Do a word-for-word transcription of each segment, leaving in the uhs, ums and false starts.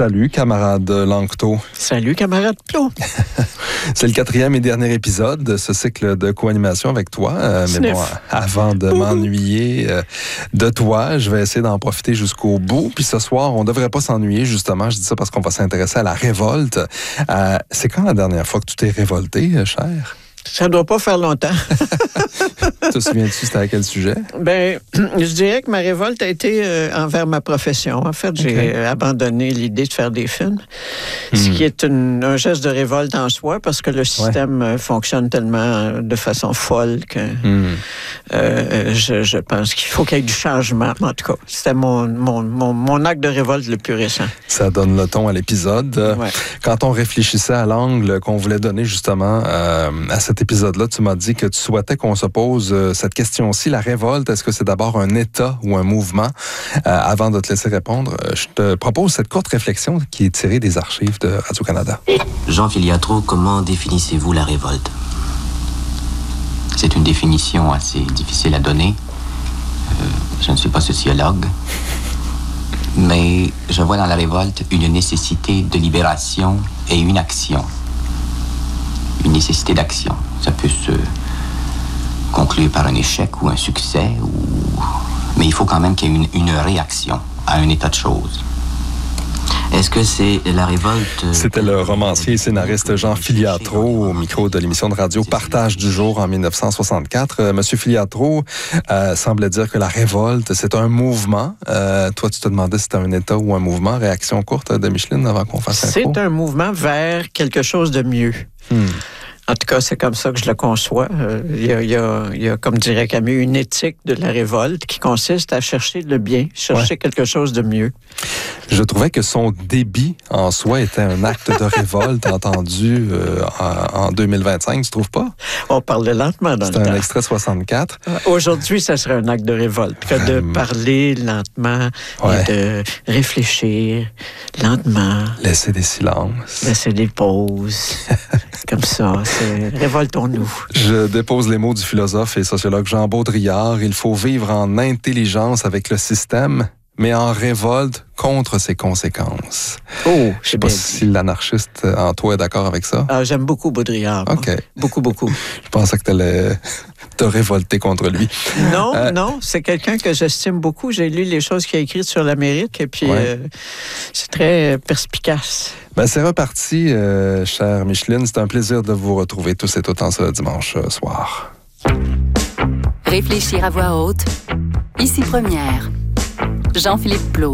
Salut, camarade Lanctot. Salut, camarade Plot. C'est le quatrième et dernier épisode de ce cycle de co-animation avec toi. Euh, mais bon, avant de m'ennuyer euh, de toi, je vais essayer d'en profiter jusqu'au bout. Puis ce soir, on devrait pas s'ennuyer, justement. Je dis ça parce qu'on va s'intéresser à la révolte. Euh, c'est quand la dernière fois que tu t'es révolté, cher? Ça doit pas faire longtemps. Te souviens-tu, c'était à quel sujet? Ben, je dirais que ma révolte a été euh, envers ma profession. En fait, j'ai okay. euh, abandonné l'idée de faire des films, mm. ce qui est une, un geste de révolte en soi, parce que le système ouais. euh, fonctionne tellement euh, de façon folle que mm. euh, je, je pense qu'il faut qu'il y ait du changement. En tout cas, c'était mon, mon, mon, mon acte de révolte le plus récent. Ça donne le ton à l'épisode. Ouais. Quand on réfléchissait à l'angle qu'on voulait donner justement euh, à cet épisode-là, tu m'as dit que tu souhaitais qu'on se pose euh, cette question-ci. La révolte, est-ce que c'est d'abord un État ou un mouvement? Euh, avant de te laisser répondre, euh, je te propose cette courte réflexion qui est tirée des archives de Radio-Canada. Jean Filiatro, comment définissez-vous la révolte? C'est une définition assez difficile à donner. Euh, je ne suis pas sociologue, mais je vois dans la révolte une nécessité de libération et une action. Une nécessité d'action. Ça peut se conclure par un échec ou un succès, ou... mais il faut quand même qu'il y ait une, une réaction à un état de choses. Est-ce que c'est la révolte... C'était le romancier et scénariste Jean Filiatro au micro de l'émission de radio Partage du jour en dix-neuf cent soixante-quatre. Euh, Monsieur Filiatro euh, semblait dire que la révolte, c'est un mouvement. Euh, toi, tu te demandais si c'était un État ou un mouvement. Réaction courte de Micheline avant qu'on fasse un C'est un mouvement vers quelque chose de mieux. Hmm. En tout cas, c'est comme ça que je le conçois. Euh, il, y a, il, y a, il y a, comme dirait Camus, une éthique de la révolte qui consiste à chercher le bien, chercher ouais. quelque chose de mieux. Je trouvais que son débit en soi était un acte de révolte entendu euh, en, en deux mille vingt-cinq, tu trouves pas? On parlait lentement dans c'est le temps. C'est un extrait soixante-quatre. Aujourd'hui, ça serait un acte de révolte que de euh, parler lentement ouais. et de réfléchir lentement. Laisser des silences. Laisser des pauses. Comme ça, c'est révoltons-nous. Je dépose les mots du philosophe et sociologue Jean Baudrillard. Il faut vivre en intelligence avec le système, mais en révolte contre ses conséquences. Oh, je sais pas si l'anarchiste en toi est d'accord avec ça. Ah, j'aime beaucoup Baudrillard. OK. Moi. Beaucoup, beaucoup. Je pensais que tu allais te révolter contre lui. Non, euh, non, c'est quelqu'un que j'estime beaucoup. J'ai lu les choses qu'il a écrites sur l'Amérique et puis ouais. euh, c'est très perspicace. Ben, c'est reparti, euh, chère Micheline. C'est un plaisir de vous retrouver tous et toutes en ce dimanche euh, soir. Réfléchir à voix haute. Ici Première. Jean-Philippe Plot.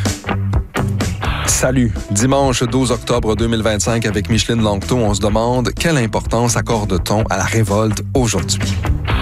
Salut. Dimanche douze octobre deux mille vingt-cinq avec Micheline Lanctot, on se demande quelle importance accorde-t-on à la révolte aujourd'hui?